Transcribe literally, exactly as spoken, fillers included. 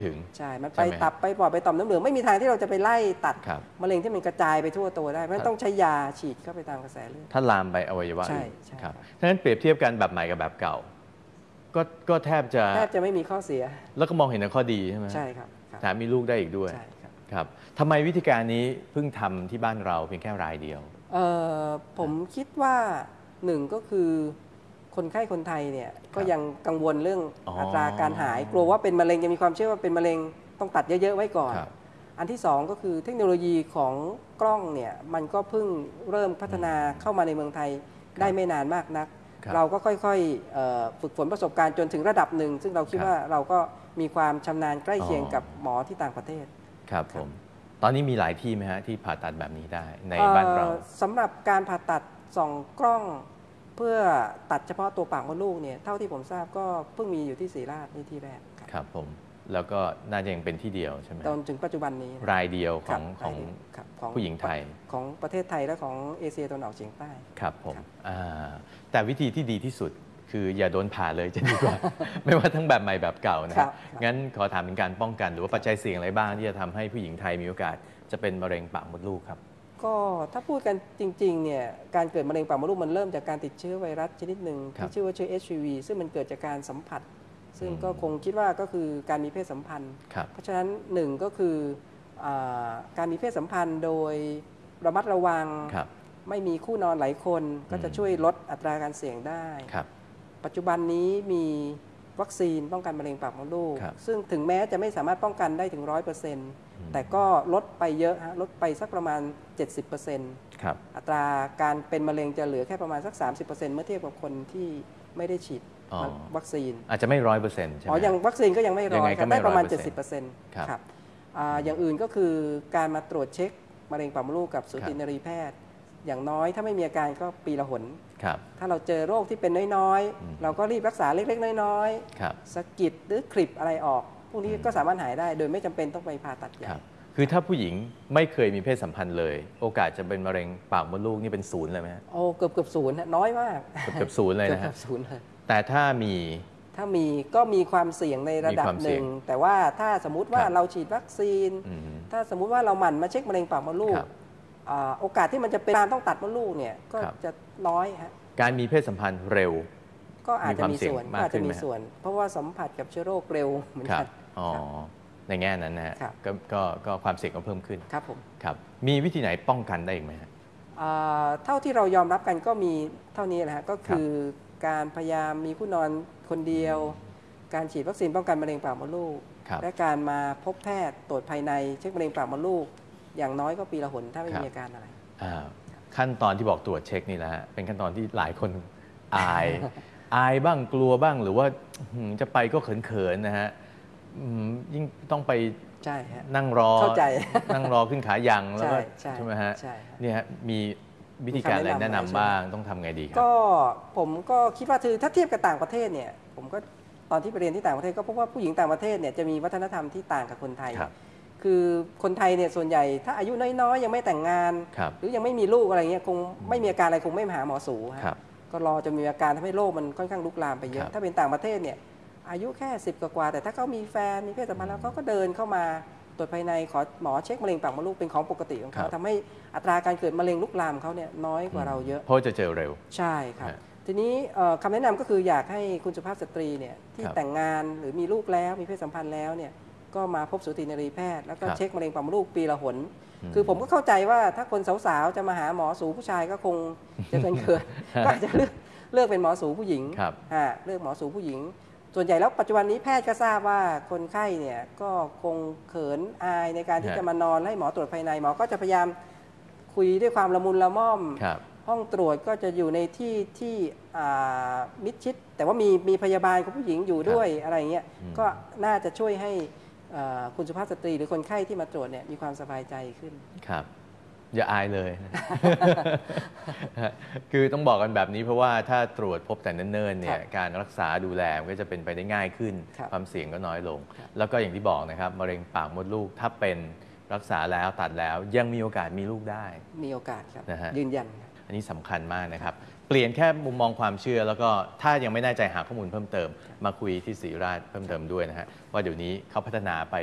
ถึงใช่มันไปตับไปปอดไปต่อมน้ำเหลืองไม่มีทางที่เราจะไปไล่ตัดมะเร็งที่มันกระจายไปทั่วตัวได้เพราะต้องใช้ยาฉีดเข้าไปตามกระแสเลือดถ้าลามไปอวัยวะใช่ครับถ้างั้นเปรียบเทียบกันแบบใหม่กับแบบเก่าก็ก็แทบจะแทบจะไม่มีข้อเสียแล้วก็มองเห็นข้อดีใช่ไหมใช่ครับแถมมีลูกได้อีกด้วยครับทำไมวิธีการนี้เพิ่งทำที่บ้านเราเพียงแค่รายเดียวเออผมคิดว่าหนึ่งก็คือคนไข้คนไทยเนี่ยก็ยังกังวลเรื่องอัตราการหายกลัวว่าเป็นมะเร็งยังมีความเชื่อว่าเป็นมะเร็งต้องตัดเยอะๆไว้ก่อนอันที่สองก็คือเทคโนโลยีของกล้องเนี่ยมันก็เพิ่งเริ่มพัฒนาเข้ามาในเมืองไทยได้ไม่นานมากนักเราก็ค่อยๆฝึกฝนประสบการณ์จนถึงระดับหนึ่งซึ่งเราคิดว่าเราก็มีความชำนาญใกล้เคียงกับหมอที่ต่างประเทศครับผมตอนนี้มีหลายที่ไหมฮะที่ผ่าตัดแบบนี้ได้ในบ้านเราสำหรับการผ่าตัดส่องกล้องเพื่อตัดเฉพาะตัวปากมดลูกเนี่ยเท่าที่ผมทราบก็เพิ่งมีอยู่ที่ศรีราชนี่ที่แรกครับผมแล้วก็น่าจะยังเป็นที่เดียวใช่ไหมจนถึงปัจจุบันนี้รายเดียวของของผู้หญิงไทยของประเทศไทยและของเอเชียตะวันออกเฉียงใต้ครับผมแต่วิธีที่ดีที่สุดคืออย่าโดนผ่าเลยจะดีกว่า ไม่ว่าทั้งแบบใหม่แบบเก่านะครับงั้นขอถามถึงการป้องกันหรือว่าปัจจัยเสี่ยงอะไรบ้างที่จะทำให้ผู้หญิงไทยมีโอกาสจะเป็นมะเร็งปากมดลูกครับก็ถ้าพูดกันจริงๆเนี่ยการเกิดมะเร็งปากมดลูกมันเริ่มจากการติดเชื้อไวรัสชนิดหนึ่งที่ชื่อว่าเชื้อ เอช ไอ วี ซึ่งมันเกิดจากการสัมผัสซึ่งก็คงคิดว่าก็คือการมีเพศสัมพันธ์เพราะฉะนั้นหนึ่งก็คือการมีเพศสัมพันธ์โดยระมัดระวังไม่มีคู่นอนหลายคนก็จะช่วยลดอัตราการเสี่ยงได้ปัจจุบันนี้มีวัคซีนป้องกันมะเร็งปากมดลูกซึ่งถึงแม้จะไม่สามารถป้องกันได้ถึง ร้อยเปอร์เซ็นต์ แต่ก็ลดไปเยอะฮะลดไปสักประมาณ เจ็ดสิบเปอร์เซ็นต์ ครับอัตราการเป็นมะเร็งจะเหลือแค่ประมาณสัก สามสิบเปอร์เซ็นต์ เมื่อเทียบกับคนที่ไม่ได้ฉีดวัคซีนอาจจะไม่ร้อยเปอร์เซ็นต์ใช่ไหมอ๋ออย่างวัคซีนก็ยังไม่ร้อยได้ประมาณ เจ็ดสิบเปอร์เซ็นต์ ครับอย่างอื่นก็คือการมาตรวจเช็คมะเร็งปากมดลูกกับสูตินรีแพทย์อย่างน้อยถ้าไม่มีอาการก็ปีละหนถ้าเราเจอโรคที่เป็นน้อยๆเราก็รีบรักษาเล็กๆน้อยๆสะกิดหรือคลิปอะไรออกพวกนี้ก็สามารถหายได้โดยไม่จำเป็นต้องไปผ่าตัดใหญ่คือถ้าผู้หญิงไม่เคยมีเพศสัมพันธ์เลยโอกาสจะเป็นมะเร็งปากมดลูกนี่เป็นศูนย์เลยไหมโอ้เกือบเกือบศูนย์น้อยมากเกือบศูนย์เลยนะฮะศูนย์เลยแต่ถ้ามีถ้ามีก็มีความเสี่ยงในระดับหนึ่งแต่ว่าถ้าสมมุติว่าเราฉีดวัคซีนถ้าสมมุติว่าเราหมั่นมาเช็คมะเร็งปากมดลูกโอกาสที่มันจะเป็นการต้องตัดมดลูกเนี่ยก็จะน้อยฮะการมีเพศสัมพันธ์เร็วก็อาจจะมีส่วนอาจจะมีส่วนเพราะว่าสัมผัสกับเชื้อโรคเร็วเหมือนกันอ๋อในแง่นั้นนะฮะก็ก็ความเสี่ยงก็เพิ่มขึ้นครับผมครับมีวิธีไหนป้องกันได้อีกไหมฮะเท่าที่เรายอมรับกันก็มีเท่านี้แหละฮะก็คือการพยายามมีคู่นอนคนเดียวการฉีดวัคซีนป้องกันมะเร็งปากมดลูกและการมาพบแพทย์ตรวจภายในเช็คมะเร็งปากมดลูกอย่างน้อยก็ปีละหนถ้าไม่มีอาการอะไรขั้นตอนที่บอกตรวจเช็คนี่แหละเป็นขั้นตอนที่หลายคนอายอายบ้างกลัวบ้างหรือว่าจะไปก็เขินๆนะฮะยิ่งต้องไปนั่งรอนั่งรอขึ้นขายังแล้วก็ใช่ไหมฮะนี่ฮะมีวิธีการอะไรแนะนำบ้างต้องทำไงดีครับก็ผมก็คิดว่าคือถ้าเทียบกับต่างประเทศเนี่ยผมก็ตอนที่ไปเรียนที่ต่างประเทศก็พบว่าผู้หญิงต่างประเทศเนี่ยจะมีวัฒนธรรมที่ต่างกับคนไทยคือคนไทยเนี่ยส่วนใหญ่ถ้าอายุน้อยๆยังไม่แต่งงานหรือยังไม่มีลูกอะไรเงี้ยคงไม่มีอาการอะไรคงไม่มาหาหมอสูครับก็รอจะมีอาการทำให้โรคมันค่อนข้างลุกลามไปเยอะถ้าเป็นต่างประเทศเนี่ยอายุแค่สิบกว่าแต่ถ้าเขามีแฟนมีเพศสัมพันธ์แล้วเขาก็เดินเข้ามาตรวจภายในขอหมอเช็คมะเร็งปากมดลูกเป็นของปกติของเขาทำให้อัตราการเกิดมะเร็งลุกลามเขาเนี่ยน้อยกว่าเราเยอะเพราะจะเจอเร็วใช่ครับทีนี้คำแนะนำก็คืออยากให้คุณสุภาพสตรีเนี่ยที่แต่งงานหรือมีลูกแล้วมีเพศสัมพันธ์แล้วเนี่ยก็มาพบสูตินรีแพทย์แล้วก็เช็คมะเร็งปากมดลูกปีละหนคือผมก็เข้าใจว่าถ้าคนสาวๆจะมาหาหมอสูผู้ชายก็คงจะเกินๆก็จะเลือกเลือกเป็นหมอสูผู้หญิงเลือกหมอสูผู้หญิงส่วนใหญ่แล้วปัจจุบันนี้แพทย์ก็ทราบว่าคนไข้เนี่ยก็คงเขินอายในการที่จะมานอนให้หมอตรวจภายในหมอก็จะพยายามคุยด้วยความละมุนละม่อมห้องตรวจก็จะอยู่ในที่ที่มิดชิดแต่ว่ามีมีพยาบาลของผู้หญิงอยู่ด้วยอะไรเงี้ยก็น่าจะช่วยให้คุณสุภาพสตรีหรือคนไข้ที่มาตรวจเนี่ยมีความสบายใจขึ้นครับอย่าอายเลย คือต้องบอกกันแบบนี้เพราะว่าถ้าตรวจพบแต่เนิ่นๆเนี่ยการรักษาดูแลก็จะเป็นไปได้ง่ายขึ้นความเสี่ยงก็น้อยลงแล้วก็อย่างที่บอกนะครับมะเร็งปากมดลูกถ้าเป็นรักษาแล้วตัดแล้วยังมีโอกาสมีลูกได้มีโอกาสครับนะฮะยืนยันอันนี้สำคัญมากนะครับเปลี่ยนแค่มุมมองความเชื่อ แล้วก็ถ้ายังไม่แน่ใจหาข้อมูลเพิ่มเติมมาคุยที่ศรีราชเพิ่มเติมด้วยนะฮะว่าเดี๋ยวนี้เขาพัฒนาไป